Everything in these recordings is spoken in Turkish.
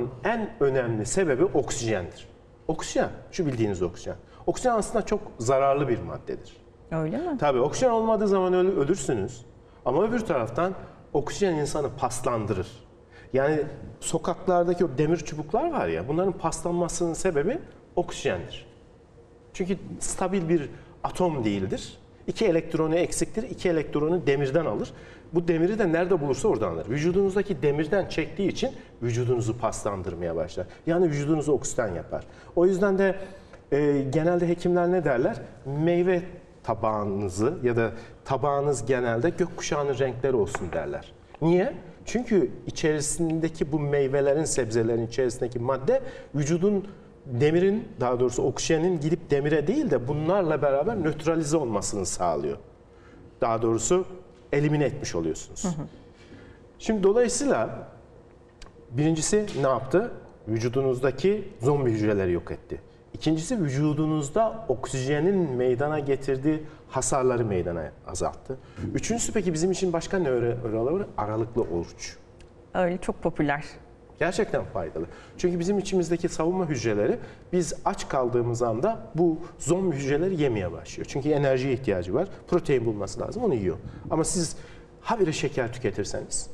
olmanın en önemli sebebi oksijendir. Oksijen, şu bildiğiniz oksijen. Oksijen aslında çok zararlı bir maddedir. Öyle mi? Tabii oksijen olmadığı zaman ölürsünüz. Ama öbür taraftan oksijen insanı paslandırır. Yani sokaklardaki o demir çubuklar var ya, bunların paslanmasının sebebi oksijendir. Çünkü stabil bir atom değildir. 2 elektronu eksiktir, 2 elektronu demirden alır. Bu demiri de nerede bulursa oradan alır. Vücudunuzdaki demirden çektiği için vücudunuzu paslandırmaya başlar. Yani vücudunuzu oksiden yapar. O yüzden de genelde hekimler ne derler? Meyve tabağınızı ya da tabağınız genelde gökkuşağının renkleri olsun derler. Niye? Çünkü içerisindeki bu meyvelerin, sebzelerin içerisindeki madde vücudun demirin, daha doğrusu oksijenin gidip demire değil de bunlarla beraber nötralize olmasını sağlıyor. Daha doğrusu elimine etmiş oluyorsunuz. Şimdi dolayısıyla birincisi ne yaptı? Vücudunuzdaki zombi hücreleri yok etti. İkincisi vücudunuzda oksijenin meydana getirdiği hasarları meydana azalttı. Üçüncüsü peki bizim için başka ne var? Aralıklı oruç. Öyle çok popüler. Gerçekten faydalı. Çünkü bizim içimizdeki savunma hücreleri biz aç kaldığımız anda bu zombi hücreleri yemeye başlıyor. Çünkü enerjiye ihtiyacı var. Protein bulması lazım. Onu yiyor. Ama siz habire şeker tüketirseniz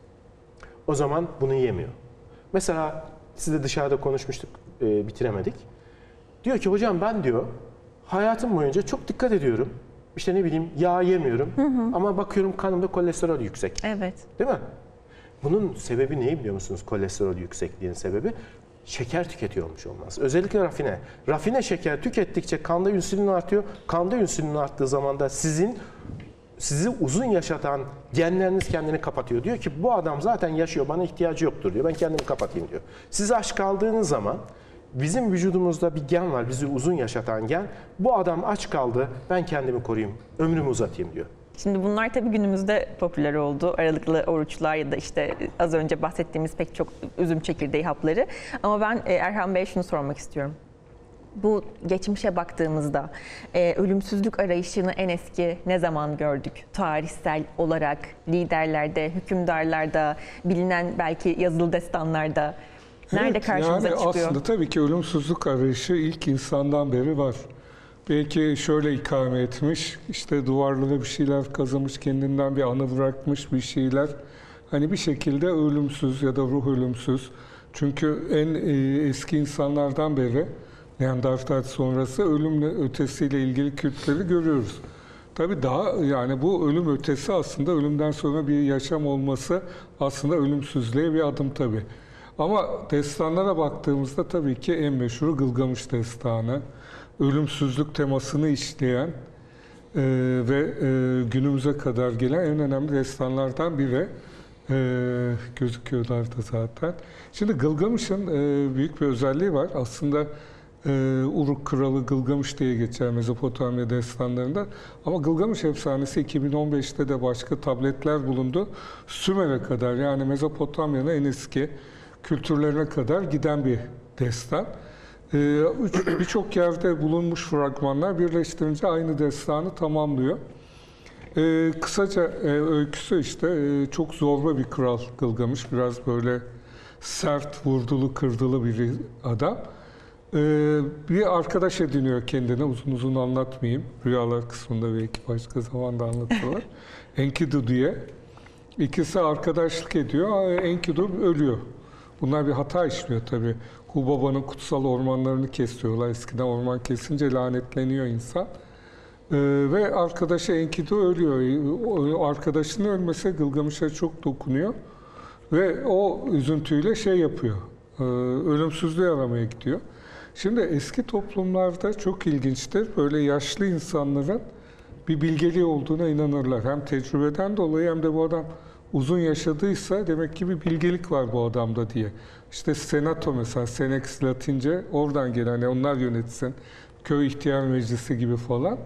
o zaman bunu yemiyor. Mesela sizle dışarıda konuşmuştuk, bitiremedik. Diyor ki hocam ben diyor hayatım boyunca çok dikkat ediyorum. İşte ne bileyim yağ yemiyorum ama bakıyorum kanımda kolesterol yüksek. Evet. Değil mi? Bunun sebebi ne biliyor musunuz? Kolesterol yüksekliğinin sebebi şeker tüketiyormuş olması. Özellikle rafine. Rafine şeker tükettikçe kanda insülin artıyor. Kanda insülin arttığı zaman da sizi uzun yaşatan genleriniz kendini kapatıyor. Diyor ki bu adam zaten yaşıyor, bana ihtiyacı yoktur diyor. Ben kendimi kapatayım diyor. Siz aç kaldığınız zaman bizim vücudumuzda bir gen var, bizi uzun yaşatan gen. Bu adam aç kaldı, ben kendimi koruyayım, ömrümü uzatayım diyor. Şimdi bunlar tabii günümüzde popüler oldu. Aralıklı oruçlar ya da işte az önce bahsettiğimiz pek çok üzüm çekirdeği hapları. Ama ben Erhan Bey'e şunu sormak istiyorum. Bu geçmişe baktığımızda ölümsüzlük arayışını en eski ne zaman gördük? Tarihsel olarak liderlerde, hükümdarlarda, bilinen belki yazılı destanlarda nerede karşımıza çıkıyor? Aslında tabii ki ölümsüzlük arayışı ilk insandan beri var. Belki şöyle ikame etmiş, işte duvarlara bir şeyler kazımış, kendinden bir anı bırakmış bir şeyler. Hani bir şekilde ölümsüz ya da ruh ölümsüz. Çünkü en eski insanlardan beri Neandertal sonrası ölümle ötesiyle ilgili kültleri görüyoruz. Tabii daha yani bu ölüm ötesi aslında ölümden sonra bir yaşam olması aslında ölümsüzlüğe bir adım tabii. Ama destanlara baktığımızda tabii ki en meşhuru Gılgamış Destanı. Ölümsüzlük temasını işleyen ve günümüze kadar gelen en önemli destanlardan biri. Gözüküyorlar da zaten. Şimdi Gılgamış'ın büyük bir özelliği var. Aslında Uruk Kralı Gılgamış diye geçer Mezopotamya destanlarında. Ama Gılgamış efsanesi 2015'te de başka tabletler bulundu. Sümer'e kadar yani Mezopotamya'nın en eski kültürlerine kadar giden bir destan. Birçok yerde bulunmuş fragmanlar birleştirince aynı destanı tamamlıyor. Kısaca öyküsü işte çok zorba bir kral Gılgamış. Biraz böyle sert, vurdulu, kırdılı bir adam. Bir arkadaş ediniyor kendine, uzun uzun anlatmayayım. Rüyalar kısmında belki başka zaman da anlatıyorlar. Enkidu diye. İkisi arkadaşlık ediyor. Enkidu ölüyor. Bunlar bir hata işliyor tabii. Hubaba'nın kutsal ormanlarını kesiyorlar. Eskiden orman kesince lanetleniyor insan. Ve arkadaşı Enkidu ölüyor. O arkadaşının ölmesi Gılgamış'a çok dokunuyor. Ve o üzüntüyle şey yapıyor. Ölümsüzlüğü aramaya gidiyor. Şimdi eski toplumlarda çok ilginçtir. Böyle yaşlı insanların bir bilgeliği olduğuna inanırlar. Hem tecrübeden dolayı hem de bu adam uzun yaşadıysa demek ki bir bilgelik var bu adamda diye. İşte senato mesela, senex Latince oradan gelen, yani onlar yönetsin, köy ihtiyar meclisi gibi falan.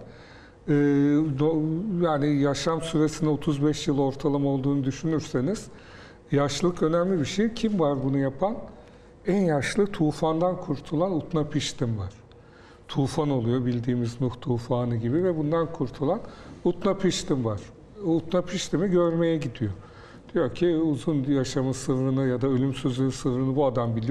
Yani yaşam süresinin 35 yıl ortalama olduğunu düşünürseniz yaşlılık önemli bir şey. Kim var bunu yapan? En yaşlı tufandan kurtulan Utnapishtim var. Tufan oluyor bildiğimiz Nuh tufanı gibi ve bundan kurtulan Utnapishtim var. Utnapishtim'i görmeye gidiyor. Diyor ki uzun yaşamın sırrını ya da ölümsüzlüğün sırrını bu adam biliyor.